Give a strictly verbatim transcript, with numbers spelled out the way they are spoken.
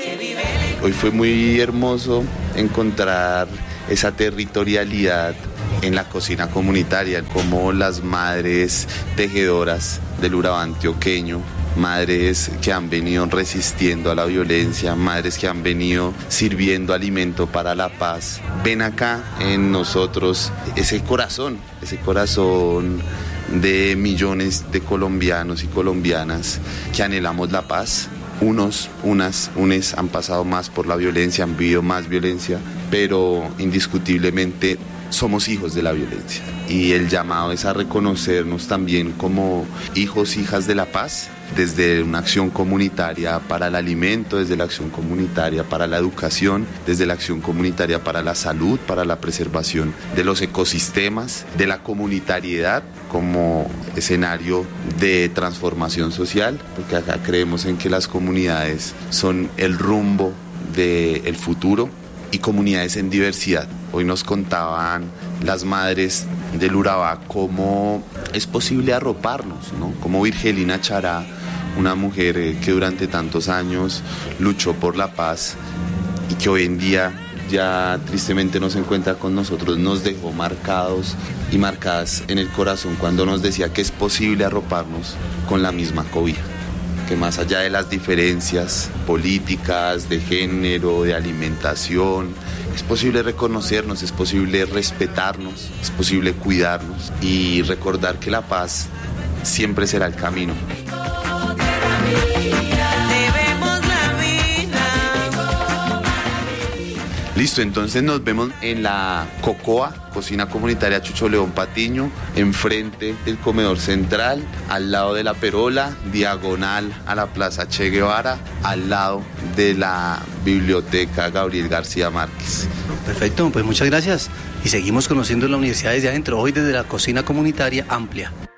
Hoy fue muy hermoso encontrar esa territorialidad en la cocina comunitaria, como las madres tejedoras del Urabá antioqueño, madres que han venido resistiendo a la violencia, madres que han venido sirviendo alimento para la paz. Ven acá en nosotros ese corazón, ese corazón de millones de colombianos y colombianas que anhelamos la paz. Unos, unas, unes han pasado más por la violencia, han vivido más violencia, pero indiscutiblemente somos hijos de la violencia. Y el llamado es a reconocernos también como hijos, hijas de la paz, desde una acción comunitaria para el alimento, desde la acción comunitaria para la educación, desde la acción comunitaria para la salud, para la preservación de los ecosistemas, de la comunitariedad como escenario de transformación social, porque acá creemos en que las comunidades son el rumbo del futuro y comunidades en diversidad. Hoy nos contaban las madres del Urabá cómo es posible arroparnos, ¿no? Como Virgelina Chará, una mujer que durante tantos años luchó por la paz y que hoy en día ya tristemente no se encuentra con nosotros, nos dejó marcados y marcadas en el corazón cuando nos decía que es posible arroparnos con la misma cobija, que más allá de las diferencias políticas, de género, de alimentación, es posible reconocernos, es posible respetarnos, es posible cuidarnos y recordar que la paz siempre será el camino. Listo, entonces nos vemos en la Cocoa, Cocina Comunitaria Chucho León Patiño, enfrente del comedor central, al lado de la Perola, diagonal a la Plaza Che Guevara, al lado de la Biblioteca Gabriel García Márquez. Perfecto, pues muchas gracias y seguimos conociendo la universidad desde adentro, hoy desde la Cocina Comunitaria Amplia.